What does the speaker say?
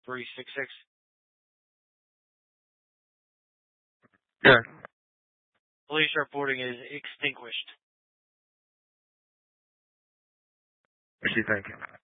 366. Yeah. Police reporting is extinguished. What's she thinking?